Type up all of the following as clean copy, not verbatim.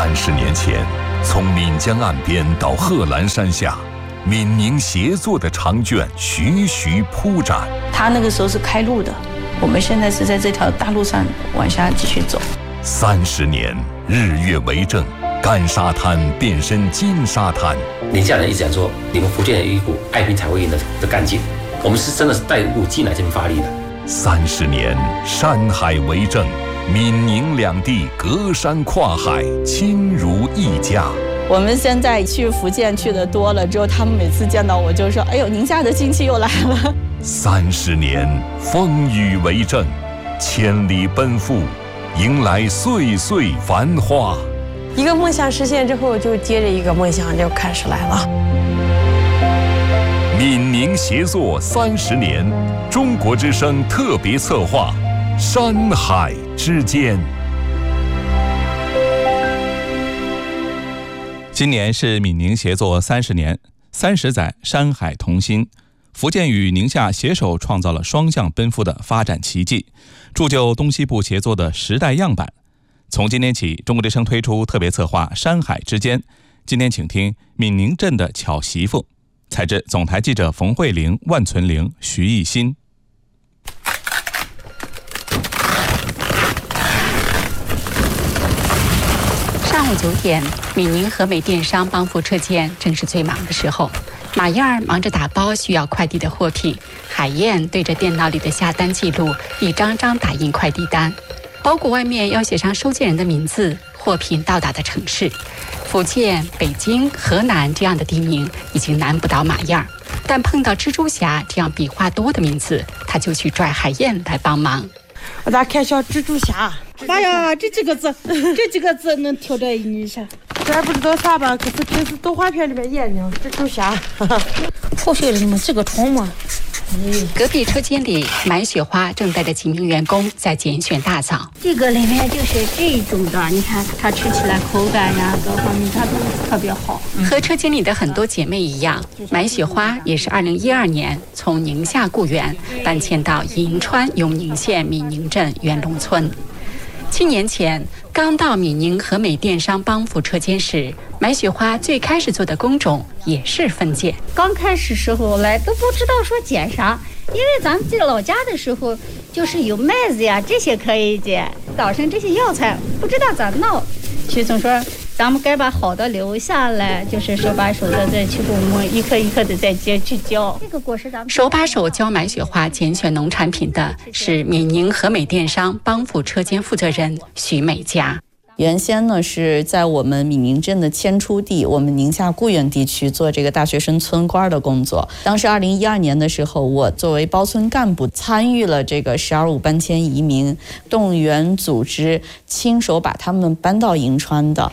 30年前，从岷江岸边到贺兰山下，闽宁协作的长卷徐徐铺展。 他那个时候是开路的，我们现在是在这条大路上往下继续走。 30年，日月为证，干沙滩变身金沙滩。 宁夏人一直讲说，你们福建有一股爱拼才会赢的干劲，我们是真的是带入劲来这边发力的。 30年，山海为证，闽宁两地隔山跨海，亲如一家。 我们现在去福建去的多了之后，他们每次见到我就说：“哎呦，宁夏的亲戚又来了。 ”30年，风雨为证，千里奔赴，迎来岁岁繁花。 一个梦想实现之后，就接着一个梦想就开始来了。 闽宁协作30年，中国之声特别策划《山海之间》。 今年是闽宁协作30年，30载山海同心。福建与宁夏携手创造了双向奔赴的发展奇迹，铸就东西部协作的时代样板。从今天起，中国之声推出特别策划《山海之间》。今天请听闽宁镇的巧媳妇，采自总台记者冯慧玲、万存玲、徐艺新。 上午9点，闽宁和美电商帮扶车间正是最忙的时候。马燕儿忙着打包需要快递的货品，海燕对着电脑里的下单记录，一张张打印快递单。包裹外面要写上收件人的名字、货品到达的城市。福建、北京、河南这样的地名已经难不倒马燕儿，但碰到蜘蛛侠这样笔画多的名字，他就去拽海燕来帮忙。 我咋看像蜘蛛侠？妈呀，这几个字能挑在一下。这还不知道啥吧？可是平时动画片里面演的蜘蛛侠。 破碎了你们这个虫吗？ 隔壁车间里，满雪花正带着几名员工在拣选大枣。 这个里面就是这种的，你看它吃起来口感呀，各方面它都特别好。 和车间里的很多姐妹一样，满雪花也是2012年从宁夏故园搬迁到银川永宁县闽宁镇元龙村。7年前刚到闽宁和美电商帮扶车间时，满雪花最开始做的工种也是分拣。 刚开始时候来都不知道说捡啥，因为咱们在老家的时候就是有麦子呀这些可以捡，早上这些药材不知道咋弄。徐总说咱们该把好的留下来，就是手把手的再去给我们一颗一颗的再接去浇。这个果实咱们手把手教满雪花拣选农产品的是闽宁和美电商帮扶车间负责人徐美佳。 原先呢是在我们闽宁镇的迁出地，我们宁夏固原地区做这个大学生村官的工作。当时2012年的时候，我作为包村干部参与了这个12.5搬迁移民，动员组织，亲手把他们搬到银川的。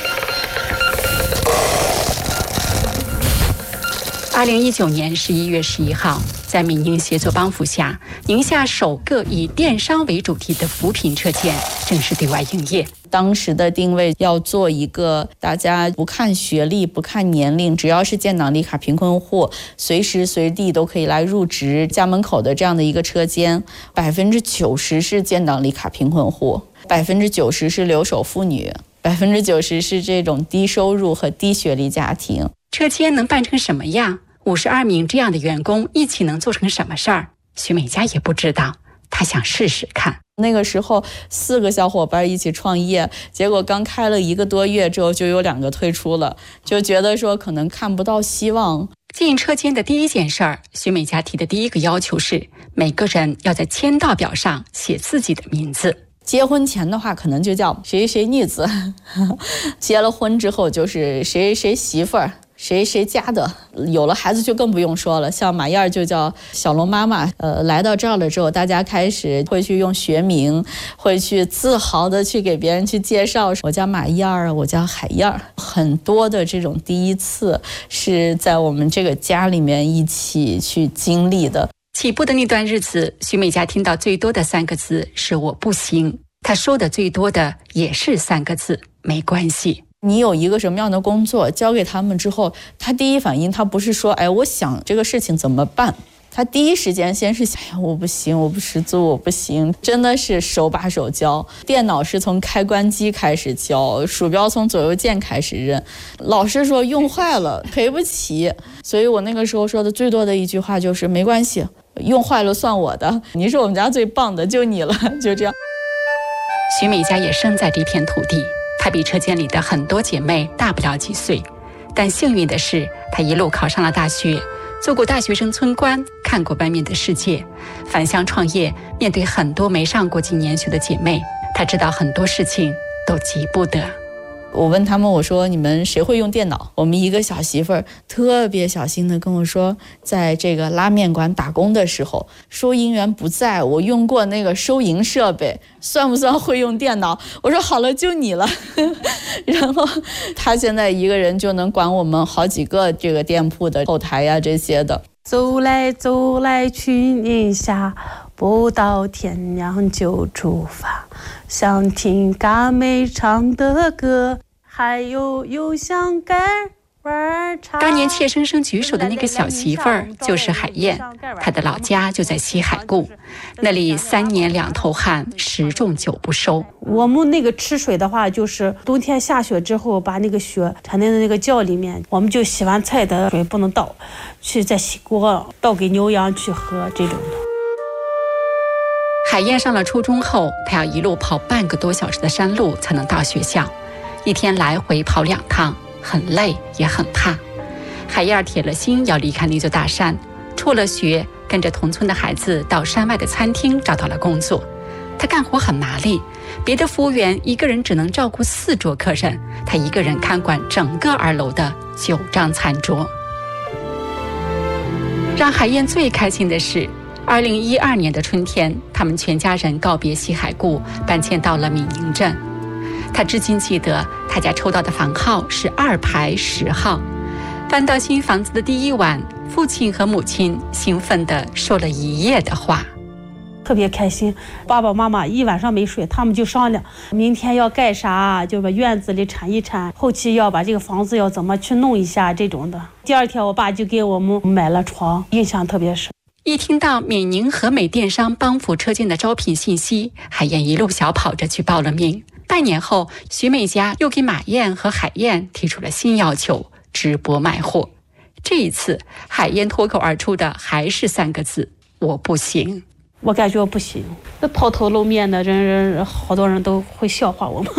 2019年11月11号，在闽宁协作帮扶下，宁夏首个以电商为主题的扶贫车间正式对外营业。 当时的定位要做一个大家不看学历、不看年龄，只要是建档立卡贫困户，随时随地都可以来入职家门口的这样的一个车间。90%是建档立卡贫困户，90%是留守妇女，90%是这种低收入和低学历家庭。 车间能办成什么样？52名这样的员工一起能做成什么事儿？徐美佳也不知道，她想试试看。 那个时候4个小伙伴一起创业，结果刚开了1个多月之后就有2个退出了，就觉得说可能看不到希望。 进车间的第一件事儿，徐美佳提的第一个要求是每个人要在签到表上写自己的名字。 结婚前的话可能就叫谁谁女子，结了婚之后就是谁谁媳妇儿，谁谁家的，有了孩子就更不用说了，像马燕儿就叫小龙妈妈。来到这儿了之后，大家开始会去用学名，会去自豪的去给别人去介绍，我叫马燕儿，我叫海燕儿。很多的这种第一次是在我们这个家里面一起去经历的。 起步的那段日子，徐美佳听到最多的3个字是我不行，她说的最多的也是3个字，没关系。 你有一个什么样的工作交给他们之后，他第一反应他不是说我想这个事情怎么办， 他第一时间先是想，哎呀，我不行，我不识字，我不行，真的是手把手教。电脑是从开关机开始教，鼠标从左右键开始认。老师说用坏了赔不起，所以我那个时候说的最多的一句话就是没关系，用坏了算我的，你是我们家最棒的，就你了，就这样。 徐美佳也生在这片土地，她比车间里的很多姐妹大不了几岁，但幸运的是，她一路考上了大学，做过大学生村官，看过外面的世界，返乡创业，面对很多没上过几年学的姐妹，她知道很多事情都急不得。 我问他们，我说你们谁会用电脑？我们一个小媳妇儿特别小心的跟我说，在这个拉面馆打工的时候，收银员不在，我用过那个收银设备，算不算会用电脑？我说好了，就你了。然后他现在一个人就能管我们好几个这个店铺的后台呀这些的。 走来走来去宁夏，不到天亮就出发，想听嘎妹唱的歌，还有想干玩茶。 当年怯生生举手的那个小媳妇儿就是海燕，她的老家就在西海固，那里3年2头旱，10种9不收。 我们那个吃水的话，就是冬天下雪之后，把那个雪产在那个窖里面，我们就洗完菜的水不能倒，去再洗锅倒给牛羊去喝这种的。 海燕上了初中后，她要一路跑半个多小时的山路才能到学校，一天来回跑2趟，很累也很怕。海燕铁了心要离开那座大山，辍了学，跟着同村的孩子到山外的餐厅找到了工作。她干活很麻利，别的服务员一个人只能照顾4桌客人，她一个人看管整个2楼的9张餐桌。让海燕最开心的是2012年的春天，他们全家人告别西海固，搬迁到了闽宁镇。他至今记得他家抽到的房号是2排10号。搬到新房子的第一晚，父亲和母亲兴奋地说了一夜的话， 特别开心。爸爸妈妈一晚上没睡，他们就商量明天要盖啥，就把院子里铲一铲，后期要把这个房子要怎么去弄一下这种的。第2天我爸就给我们买了床，印象特别深。 一听到闽宁和美电商帮扶车间的招聘信息，海燕一路小跑着去报了名。半年后，徐美佳又给马燕和海燕提出了新要求，直播卖货。这一次，海燕脱口而出的还是3个字：我不行。 我感觉我不行，那抛头露面的人，好多人都会笑话我们。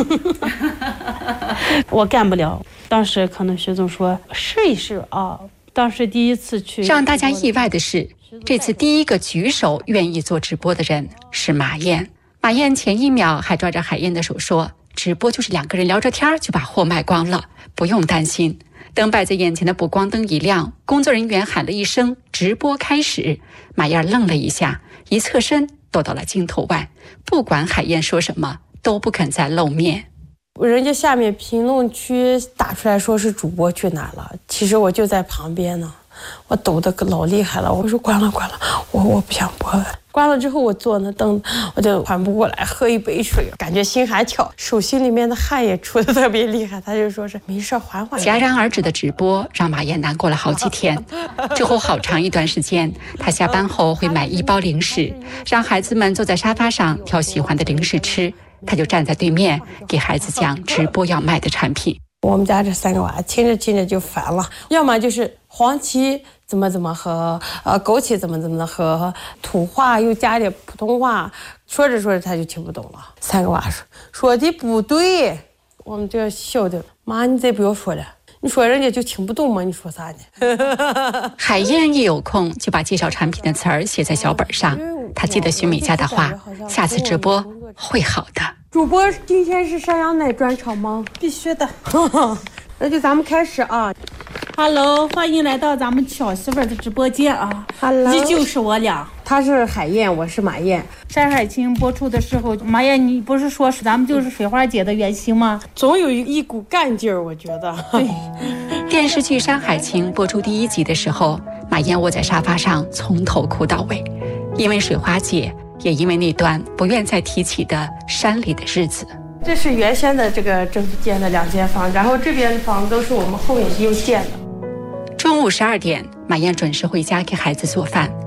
我干不了。当时可能徐总说试一试啊。当时第一次去， 让大家意外的是，这次第一个举手愿意做直播的人是马燕。马燕前一秒还抓着海燕的手说，直播就是2个人聊着天就把货卖光了，不用担心。等摆在眼前的补光灯一亮，工作人员喊了一声直播开始，马燕愣了一下，一侧身躲到了镜头外，不管海燕说什么都不肯再露面。 人家下面评论区打出来说是主播去哪了，其实我就在旁边呢，我抖得老厉害了。我说关了，我不想播了。关了之后我坐那凳子，我就缓不过来，喝一杯水，感觉心还跳，手心里面的汗也出得特别厉害。他就说是没事，缓缓。 戛然而止的直播让马燕难过了好几天。之后好长一段时间，她下班后会买1包零食，让孩子们坐在沙发上挑喜欢的零食吃，她就站在对面给孩子讲直播要卖的产品。 我们家这3个娃听着就烦了，要么就是黄芪怎么喝，枸杞怎么喝，土话又加点普通话，说着他就听不懂了。3个娃说的不对，我们就笑的，妈你再不要说了，你说人家就听不懂吗？你说啥呢？ 海燕一有空就把介绍产品的词儿写在小本上，她记得徐美佳的话，下次直播会好的。 主播今天是山羊奶专场吗？ 必须的。 那就咱们开始啊。 Hello， 欢迎来到咱们巧媳妇的直播间啊。 Hello， 依旧是我俩。 她是海燕，我是马燕。 山海情播出的时候，马燕你不是说咱们就是水花姐的原型吗？ 总有一股干劲儿，我觉得。 对。 电视剧《山海情》播出第1集的时候，马燕窝在沙发上从头哭到尾，因为水花姐，也因为那段不愿再提起的山里的日子。 这是原先的这个政府建的2间房，然后这边的房都是我们后面又建的。 中午12点，马燕准时回家给孩子做饭。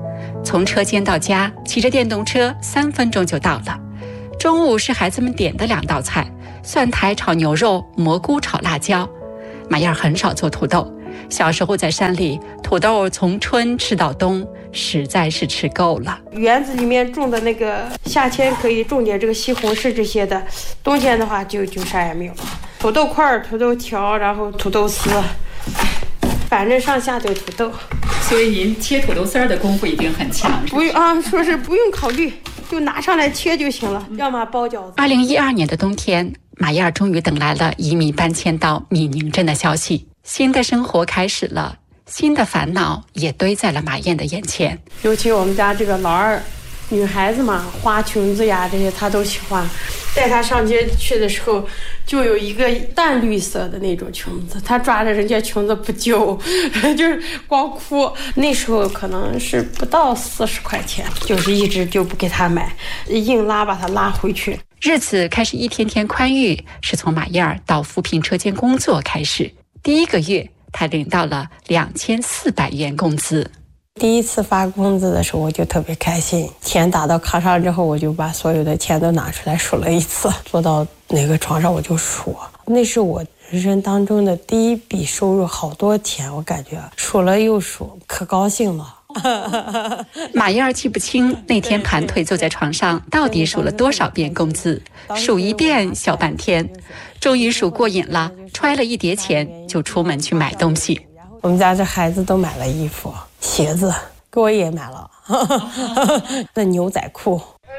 从车间到家，骑着电动车3分钟就到了。中午是孩子们点的2道菜：蒜苔炒牛肉、蘑菇炒辣椒。马燕很少做土豆，小时候在山里，土豆从春吃到冬，实在是吃够了。 园子里面种的那个，夏天可以种点这个西红柿这些的，冬天的话就啥也没有了。土豆块、土豆条，然后土豆丝，反正上下都土豆。 所以您切土豆丝儿的功夫已经很强。 不用啊，说是不用考虑，就拿上来切就行了。要么包饺子。 2012年的冬天，马燕终于等来了移民搬迁到米宁镇的消息。新的生活开始了，新的烦恼也堆在了马燕的眼前。 尤其我们家这个老二，女孩子嘛，花裙子呀这些她都喜欢。带她上街去的时候，就有一个淡绿色的那种裙子，她抓着人家裙子不救，就是光哭。那时候可能是不到40块钱，就是一直就不给她买，硬拉把她拉回去。 日子开始一天天宽裕，是从马燕到扶贫车间工作开始。第1个月，她领到了2400元工资。 第一次发工资的时候，我就特别开心。钱打到卡上之后，我就把所有的钱都拿出来数了一次，坐到那个床上我就数。那是我人生当中的第一笔收入，好多钱，我感觉数了又数，可高兴了。 马燕记不清那天盘腿坐在床上到底数了多少遍工资，数一遍小半天，终于数过瘾了，揣了一叠钱就出门去买东西。 我们家这孩子都买了衣服、鞋子，给我也买了，那牛仔裤。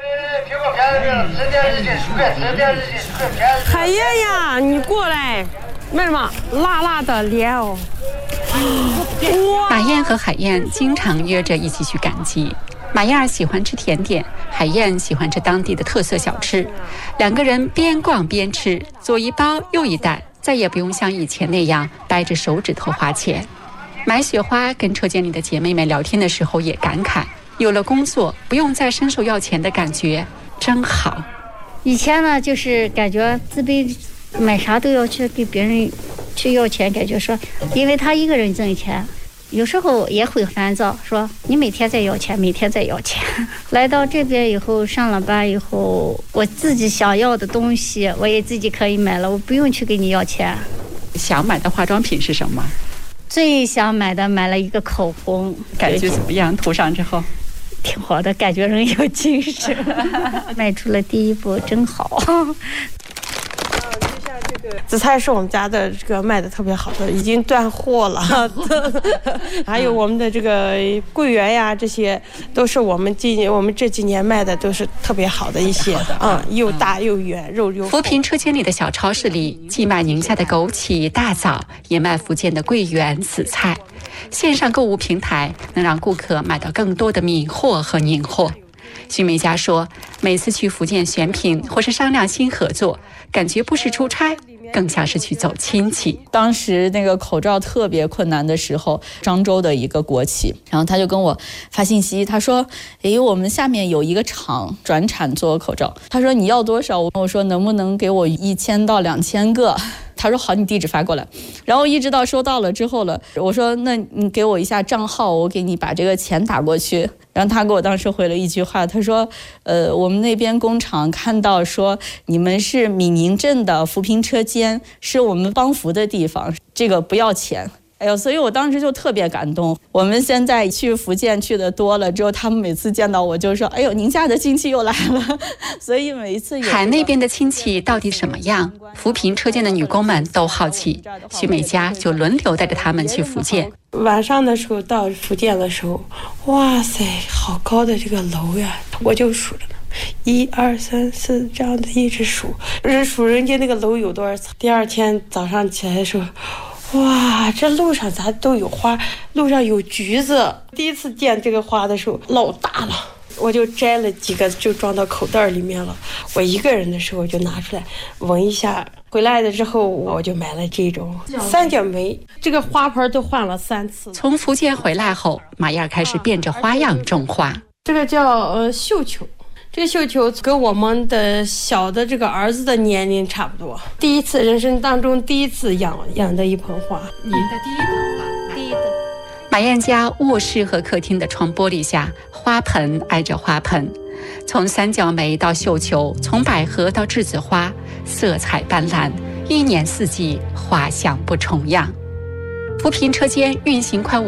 海燕呀，你过来，卖什么？辣辣的莲藕。 马燕和海燕经常约着一起去赶集。马燕喜欢吃甜点，海燕喜欢吃当地的特色小吃。2个人边逛边吃，左一包右一袋，再也不用像以前那样掰着手指头花钱。买雪花跟车间里的姐妹们聊天的时候也感慨，有了工作不用再伸手要钱的感觉真好。 以前呢就是感觉自卑，买啥都要去给别人去要钱，感觉说因为他一个人挣钱，有时候也会烦躁，说你每天在要钱，每天在要钱。来到这边以后，上了班以后，我自己想要的东西我也自己可以买了，我不用去给你要钱。 想买的化妆品是什么？ 最想买了一个口红， 感觉怎么样？涂上之后挺好的，感觉人有精神。迈出了第一步，真好。 紫菜是我们家的这个卖的特别好的，已经断货了。还有我们的这个桂圆呀，这些都是我们这几年卖的都是特别好的一些，又大又圆，肉又厚。 扶贫车间里的小超市里，既卖宁夏的枸杞、大枣，也卖福建的桂圆、紫菜。线上购物平台能让顾客买到更多的米货和宁货。徐美佳说，每次去福建选品或是商量新合作，感觉不是出差，更像是去走亲戚。 当时那个口罩特别困难的时候，漳州的一个国企，然后他就跟我发信息，他说我们下面有一个厂转产做口罩，他说你要多少？我说能不能给我1000到2000个？他说好，你地址发过来。然后一直到收到了之后了，我说那你给我一下账号，我给你把这个钱打过去。然后他给我当时回了一句话，他说我们那边工厂看到说你们是米宁镇的扶贫车间，是我们帮扶的地方，这个不要钱。所以我当时就特别感动。我们现在去福建去的多了之后，他们每次见到我就说宁夏的亲戚又来了。所以每一次海那边的亲戚到底什么样，扶贫车间的女工们都好奇。徐美佳就轮流带着他们去福建。 晚上的时候到福建的时候，哇塞，好高的这个楼呀，我就数着呢，1、2、3、4这样的一直数人家那个楼有多少层。第二天早上起来的时候，哇，这路上咋都有花，路上有橘子。第一次见这个花的时候老大了，我就摘了几个就装到口袋里面了。我一个人的时候就拿出来闻一下，回来了之后我就买了这种三角梅，这个花盆都换了3次。 从福建回来后，马燕开始变着花样种花。 这个叫绣球，这个绣球跟我们的小的这个儿子的年龄差不多。第一次人生当中第一次养的一盆花。 您的第一盆花？第一的。 马燕家卧室和客厅的窗玻璃下，花盆挨着花盆，从三角梅到绣球，从百合到栀子花，色彩斑斓，一年四季花香不重样。扶贫车间运行快